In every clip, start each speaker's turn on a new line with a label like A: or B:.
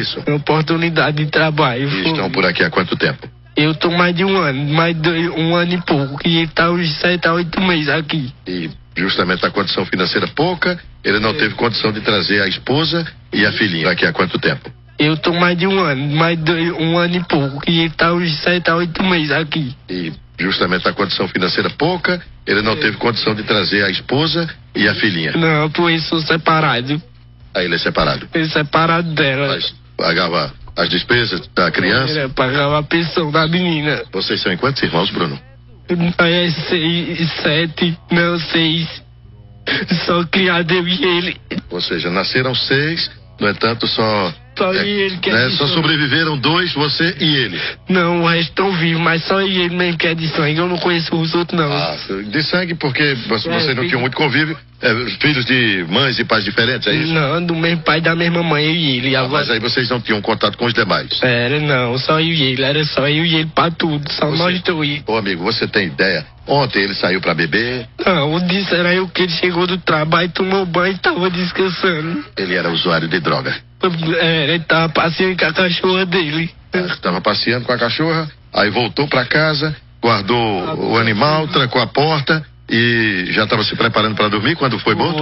A: isso?
B: Oportunidade de trabalho.
A: E estão por aqui há quanto tempo?
B: Eu tô mais de um ano, um ano e pouco, e ele tá uns 7 a 8 meses aqui.
A: E justamente a condição financeira pouca, ele não teve condição de trazer a esposa e a filhinha aqui há quanto tempo?
B: Eu tô mais de um ano, um ano e pouco, e ele tá uns 7 a 8 meses aqui.
A: E justamente a condição financeira pouca, ele não teve condição de trazer a esposa e a filhinha.
B: Não, por isso sou separado.
A: Aí ele é separado.
B: Ele é separado dela.
A: Mas pagava as despesas da criança?
B: Ele pagava a pensão da menina.
A: Vocês são em quantos irmãos, Bruno?
B: É 6, 7, não 6. Só criado eu e ele.
A: Ou seja, nasceram 6, no entanto só
B: ele que é
A: só sobreviveram 2, você e ele.
B: Não, o resto estão vivos, mas só ele mesmo que é de sangue. Eu não conheço os outros, não.
A: Ah, de sangue porque vocês não tinham muito convívio. Filhos de mães e pais diferentes, é isso?
B: Não, do mesmo pai da mesma mãe, eu e ele.
A: Mas aí vocês não tinham contato com os demais?
B: Não, só eu e ele. Era só eu e ele pra tudo, só nós dois.
A: Ô amigo, você tem ideia? Ontem ele saiu pra beber?
B: Não, disse era eu que ele chegou do trabalho, tomou banho e tava descansando.
A: Ele era usuário de droga?
B: Ele tava passeando com a cachorra dele.
A: Estava passeando com a cachorra, aí voltou pra casa, guardou o animal, trancou a porta e já estava se preparando para dormir quando foi morto?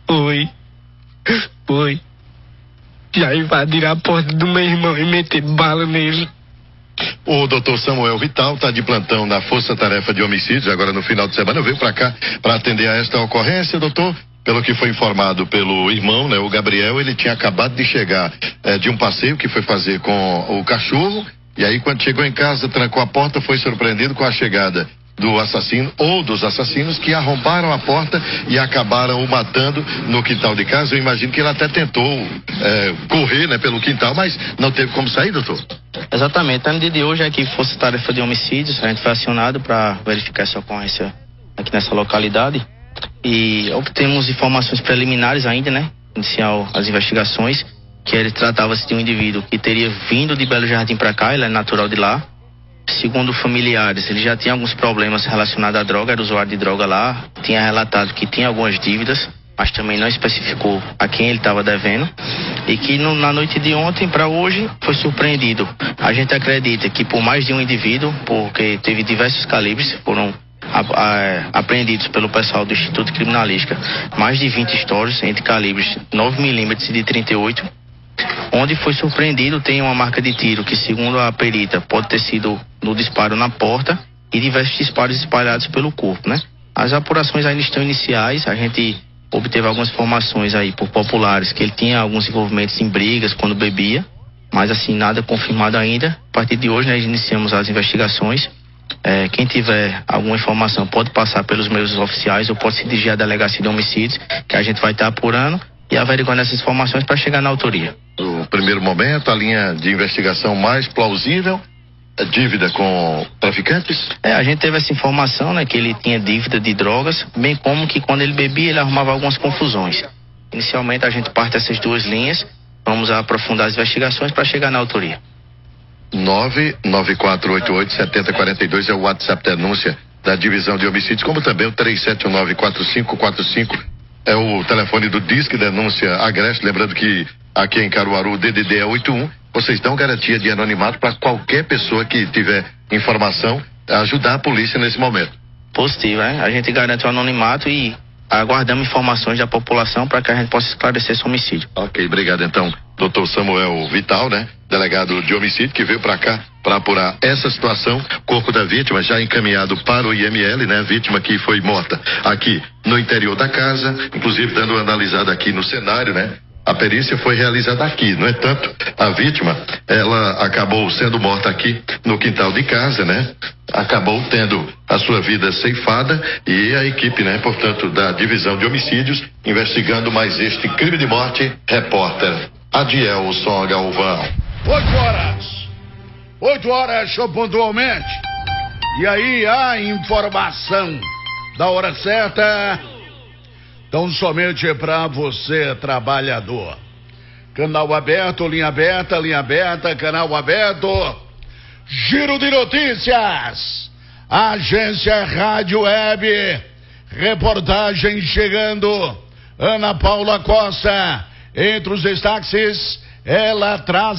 B: Foi. Já invadiram a porta do meu irmão e meteram bala nele.
A: O doutor Samuel Vital está de plantão na Força Tarefa de Homicídios, agora no final de semana, veio para cá para atender a esta ocorrência, doutor. Pelo que foi informado pelo irmão, né, o Gabriel, ele tinha acabado de chegar de um passeio que foi fazer com o cachorro, e aí quando chegou em casa, trancou a porta, foi surpreendido com a chegada do assassino ou dos assassinos que arrombaram a porta e acabaram o matando no quintal de casa. Eu imagino que ele até tentou correr, né, pelo quintal, mas não teve como sair, doutor?
C: Exatamente. No dia de hoje aqui Força Tarefa de Homicídios, a gente foi acionado para verificar essa ocorrência aqui nessa localidade e obtemos informações preliminares ainda, né, inicial as investigações, que ele tratava-se de um indivíduo que teria vindo de Belo Jardim para cá, ele é natural de lá. Segundo familiares, ele já tinha alguns problemas relacionados à droga, era usuário de droga lá, tinha relatado que tinha algumas dívidas, mas também não especificou a quem ele estava devendo, e que na noite de ontem para hoje foi surpreendido. A gente acredita que por mais de um indivíduo, porque teve diversos calibres, foram apreendidos pelo pessoal do Instituto Criminalística, mais de 20 estoures entre calibres 9mm e de 38, onde foi surpreendido tem uma marca de tiro que, segundo a perita, pode ter sido no disparo na porta e diversos disparos espalhados pelo corpo, né? As apurações ainda estão iniciais, a gente obteve algumas informações aí por populares que ele tinha alguns envolvimentos em brigas quando bebia, mas assim, nada confirmado ainda. A partir de hoje nós iniciamos as investigações. Quem tiver alguma informação pode passar pelos meios oficiais ou pode se dirigir à Delegacia de Homicídios, que a gente vai estar apurando e averiguando essas informações para chegar na autoria.
A: No primeiro momento, a linha de investigação mais plausível é dívida com traficantes?
C: A gente teve essa informação, né, que ele tinha dívida de drogas, bem como que quando ele bebia ele arrumava algumas confusões. Inicialmente a gente parte dessas duas linhas, vamos aprofundar as investigações para chegar na autoria.
A: 99488-7042 é o WhatsApp denúncia da Divisão de Homicídios, como também o 3719-4545 é o telefone do Disque Denúncia Agreste. Lembrando que aqui em Caruaru o DDD é 81. Vocês dão garantia de anonimato para qualquer pessoa que tiver informação, ajudar a polícia nesse momento.
C: Positivo, hein? A gente garante o anonimato e aguardamos informações da população para que a gente possa esclarecer esse homicídio.
A: Ok, obrigado então, doutor Samuel Vital, né? Delegado de homicídio, que veio para cá para apurar essa situação. Corpo da vítima já encaminhado para o IML, né? Vítima que foi morta aqui no interior da casa, inclusive dando uma analisada aqui no cenário, né? A perícia foi realizada aqui. No entanto, a vítima, ela acabou sendo morta aqui no quintal de casa, né? Acabou tendo a sua vida ceifada e a equipe, né? Portanto, da Divisão de Homicídios, investigando mais este crime de morte. Repórter Adielson Galvão.
D: 8 horas, show pontualmente. E aí, a informação da hora certa. Então, somente para você, trabalhador. Canal aberto, linha aberta, canal aberto. Giro de notícias. Agência Rádio Web. Reportagem chegando. Ana Paula Costa. Entre os destaques, ela traz